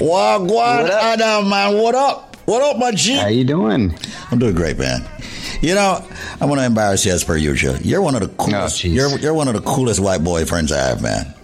Wagwan Adam, man. What up? What up, my G? How you doing? I'm doing great, man. You know, I'm going to embarrass you as per usual. You're one of the coolest. You're one of the coolest white boyfriends I have, man.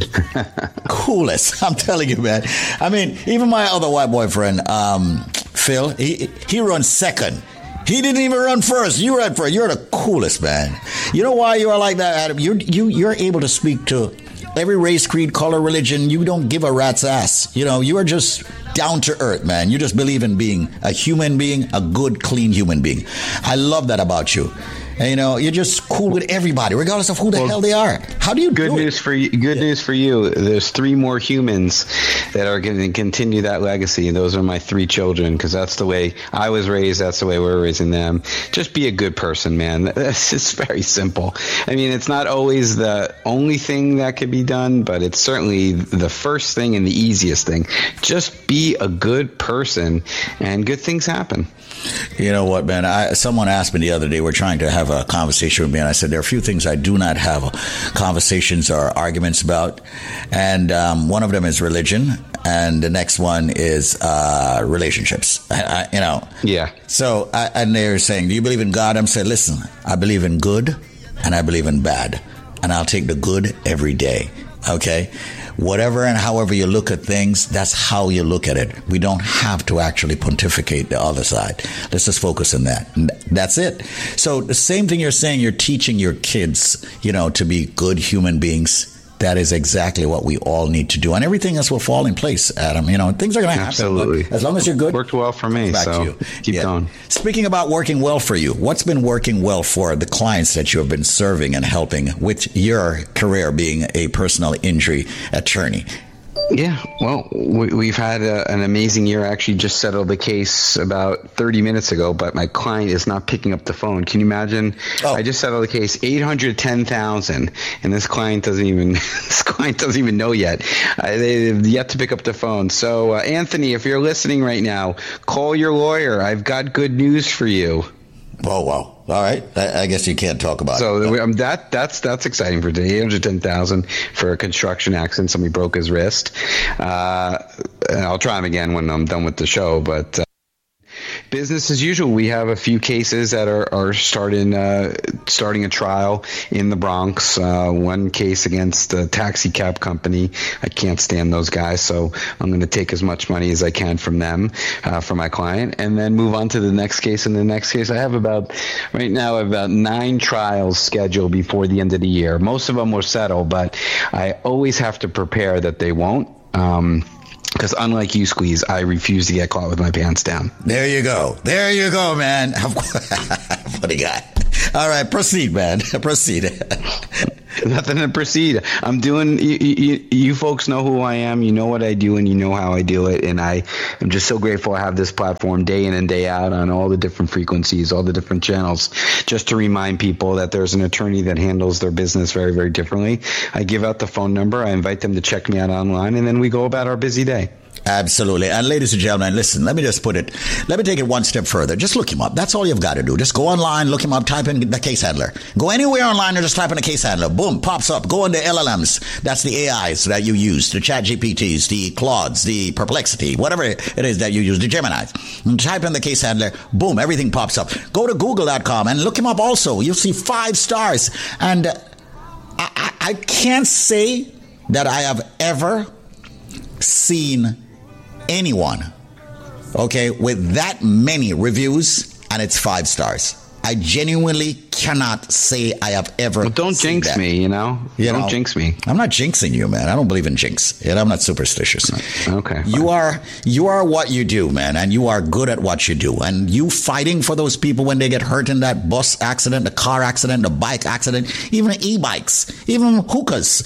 Coolest. I'm telling you, man. I mean, even my other white boyfriend, Phil, he runs second. He didn't even run first. You ran first. You're the coolest, man. You know why you are like that, Adam? You're able to speak to every race, creed, color, religion. You don't give a rat's ass. You know, you are just down to earth, man. You just believe in being a human being, a good, clean human being. I love that about you. And, you know, you're just cool with everybody, regardless of who the hell they are. How do you do it? News for you. Good news for you. There's 3 more humans that are going to continue that legacy. And those are my 3 children, because that's the way I was raised. That's the way we're raising them. Just be a good person, man. That's just very simple. I mean, it's not always the only thing that could be done, but it's certainly the first thing and the easiest thing. Just be a good person, and good things happen. You know what, man? Someone asked me the other day, we're trying to have a conversation with me, and I said, there are a few things I do not have conversations or arguments about. And one of them is religion, and the next one is relationships. You know? Yeah. So, and they're saying, do you believe in God? I'm saying, listen, I believe in good, and I believe in bad. And I'll take the good every day. Okay? Whatever and however you look at things, that's how you look at it. We don't have to actually pontificate the other side. Let's just focus on that. And that's it. So the same thing you're saying, you're teaching your kids, you know, to be good human beings. That is exactly what we all need to do. And everything else will fall in place, Adam. You know, things are going to happen. Absolutely. As long as you're good. Worked well for me, so keep going. Speaking about working well for you, what's been working well for the clients that you have been serving and helping with your career being a personal injury attorney? Yeah, well, we've had an amazing year. I actually just settled the case about 30 minutes ago, but my client is not picking up the phone. Can you imagine? Oh. I just settled the case, $810,000, and this client doesn't even know yet. They've yet to pick up the phone. So, Anthony, if you're listening right now, call your lawyer. I've got good news for you. Oh, wow. All right. I guess you can't talk about it. That's exciting for today. $810,000 for a construction accident. Somebody broke his wrist. And I'll try him again when I'm done with the show, but business as usual. We have a few cases that are starting a trial in the Bronx. One case against a taxi cab company. I can't stand those guys, so I'm going to take as much money as I can from them, for my client, and then move on to the next case. And the next case, I have about 9 trials scheduled before the end of the year. Most of them will settle, but I always have to prepare that they won't. Because unlike you, Squeeze, I refuse to get caught with my pants down. There you go, man. Funny guy. All right, proceed, man. Proceed. Nothing to proceed. I'm doing. You folks know who I am. You know what I do, and you know how I do it. And I am just so grateful I have this platform day in and day out on all the different frequencies, all the different channels, just to remind people that there's an attorney that handles their business very, very differently. I give out the phone number. I invite them to check me out online, and then we go about our busy day. Absolutely. And ladies and gentlemen, listen, let me take it one step further. Just look him up. That's all you've got to do. Just go online, look him up, type in the case handler. Go anywhere online and just type in the case handler. Boom, pops up. Go into LLMs. That's the AIs that you use, the Chat GPTs, the Claudes, the Perplexity, whatever it is that you use, the Geminis. And type in the case handler. Boom, everything pops up. Go to google.com and look him up also. You'll see 5 stars. And I can't say that I have ever seen anyone, okay, with that many reviews and it's 5 stars. I genuinely cannot say I have ever. Well, don't jinx that. Me, Don't jinx me. I'm not jinxing you, man. I don't believe in jinx. And I'm not superstitious. Okay. You are what you do, man, and you are good at what you do. And you fighting for those people when they get hurt in that bus accident, the car accident, the bike accident, even e-bikes, even hookahs,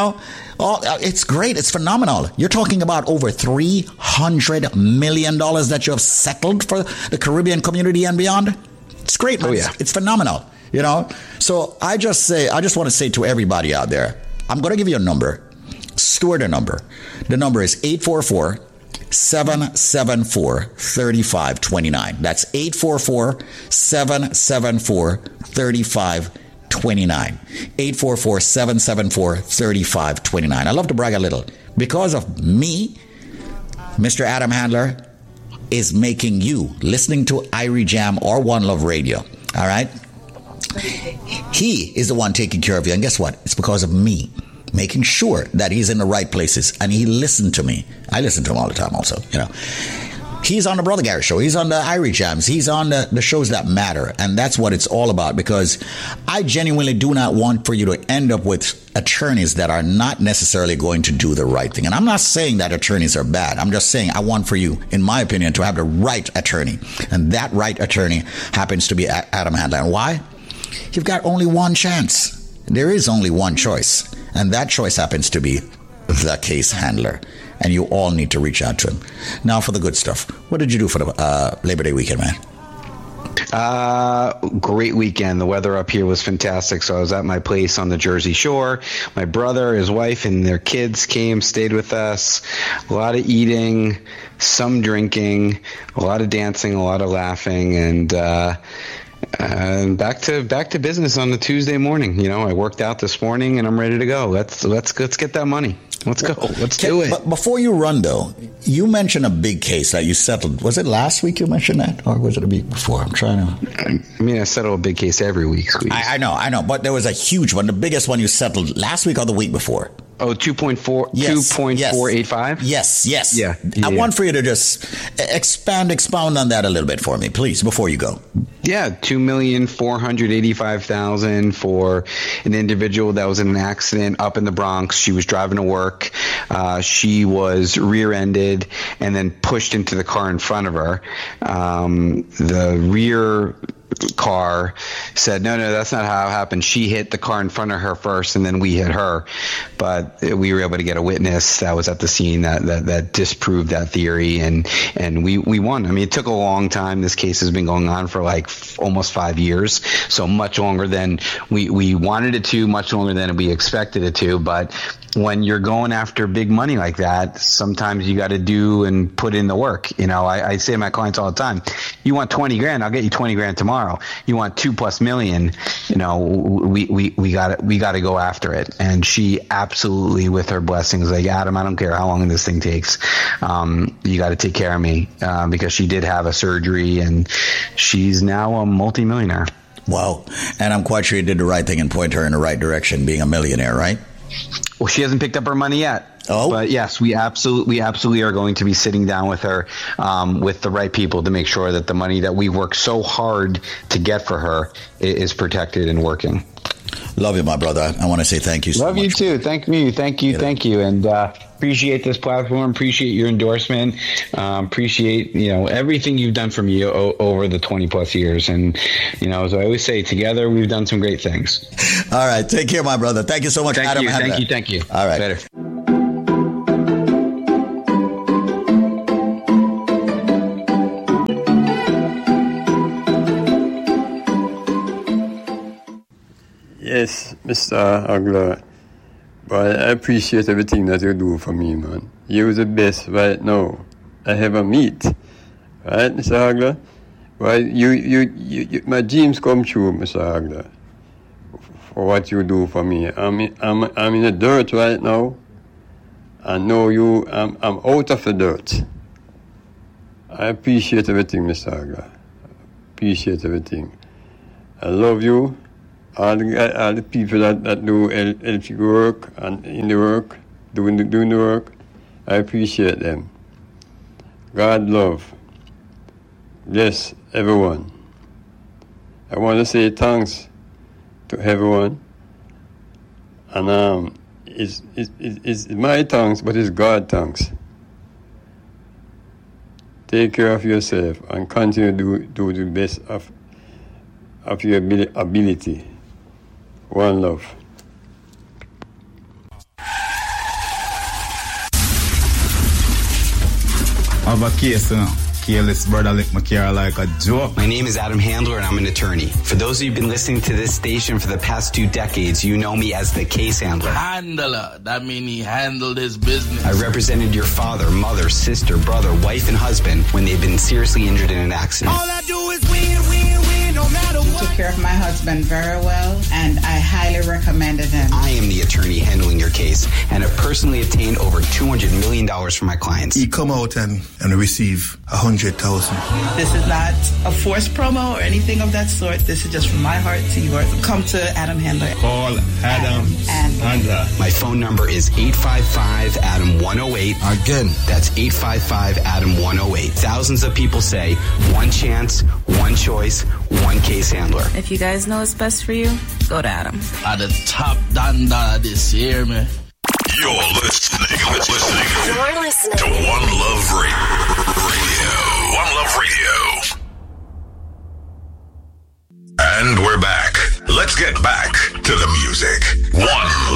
it's great. It's phenomenal. You're talking about over $300 million that you have settled for the Caribbean community and beyond. It's great, man. Oh, yeah. It's phenomenal, So I just want to say to everybody out there, I'm going to give you a number. Store the number. The number is 844-774-3529. That's 844-774-3529. 844-774-3529. I love to brag a little. Because of me, Mr. Adam Handler is making you, listening to Irie Jam or One Love Radio, all right? He is the one taking care of you. And guess what? It's because of me making sure that he's in the right places. And he listened to me. I listen to him all the time also, you know. He's on the Brother Gary Show. He's on the Irie Jams. He's on the shows that matter. And that's what it's all about, because I genuinely do not want for you to end up with attorneys that are not necessarily going to do the right thing. And I'm not saying that attorneys are bad. I'm just saying I want for you, in my opinion, to have the right attorney. And that right attorney happens to be Adam Handler. And why? You've got only one chance. There is only one choice. And that choice happens to be the case handler. And you all need to reach out to him. Now for the good stuff. What did you do for the Labor Day weekend, man? Great weekend. The weather up here was fantastic. So I was at my place on the Jersey Shore. My brother, his wife, and their kids came, stayed with us. A lot of eating, some drinking, a lot of dancing, a lot of laughing, and back to business on the Tuesday morning. You know, I worked out this morning and I'm ready to go. Let's get that money. Let's go. Let's do it. But before you run, though, you mentioned a big case that you settled. Was it last week you mentioned that, or was it a week before? I'm trying to. I mean, I settle a big case every week. I know. But there was a huge one, the biggest one you settled last week or the week before. Oh, 2.4, yes, 2.485? Yes. Yeah. I want for you to just expound on that a little bit for me, please, before you go. Yeah, $2,485,000 for an individual that was in an accident up in the Bronx. She was driving to work. She was rear-ended and then pushed into the car in front of her. The rear car said, no, that's not how it happened. She hit the car in front of her first, and then we hit her. But we were able to get a witness that was at the scene that disproved that theory, and we won. I mean, it took a long time. This case has been going on for like almost 5 years, so much longer than we wanted it to, much longer than we expected it to. But when you're going after big money like that, sometimes you got to do and put in the work. You know, I say to my clients all the time, you want 20 grand, I'll get you 20 grand tomorrow. You want $2+ million, you know, we got to go after it. And she absolutely, with her blessings, like, Adam, I don't care how long this thing takes. You got to take care of me, because she did have a surgery and she's now a multimillionaire. Wow. And I'm quite sure you did the right thing and point her in the right direction, being a millionaire, right? Well, she hasn't picked up her money yet. Oh, but yes, we absolutely are going to be sitting down with her, with the right people, to make sure that the money that we worked so hard to get for her is protected and working. Love you, my brother. I want to say thank you so much. Love you too. Thank you. And appreciate this platform. Appreciate your endorsement. Appreciate, you know, everything you've done for me over the 20+ years. And, you know, as I always say, together we've done some great things. All right. Take care, my brother. Thank you so much, Adam. Thank you. All right. Better. Yes, Mr. Hagler, but I appreciate everything that you do for me, man. You're the best right now I ever meet, right, Mr. Hagler? Well, you my dreams come true, Mr. Hagler, for what you do for me. I'm in the dirt right now. I know you. I'm out of the dirt. I appreciate everything, Mr. Hagler. Appreciate everything. I love you. All the people that do LG work and in the work, doing the work, I appreciate them. God love. Bless everyone. I want to say thanks to everyone. And it's my thanks, but it's God's thanks. Take care of yourself and continue to do the best of your ability. One love. I have a case, you know. Careless brother lick my car like a joke. My name is Adam Handler and I'm an attorney. For those of you who've been listening to this station for the past 2 decades, you know me as the case handler. Handler. That means he handled his business. I represented your father, mother, sister, brother, wife, and husband when they've been seriously injured in an accident. All I do is win, win, win. no matter what. Took care of my husband very well, and I highly recommended him. I am the attorney handling your case and have personally obtained over $200 million from my clients. He come out and receive 100,000. This is not a forced promo or anything of that sort. This is just from my heart to yours. Come to Adam Handler. Call Adam Handler. My phone number is 855-ADAM-108. Again, that's 855-ADAM-108. Thousands of people say, one chance, one choice, one case handler. If you guys know what's best for you, go to Adam. At the top danda this year, man. You're listening to One Love Radio. One Love Radio. And we're back. Let's get back to the music. One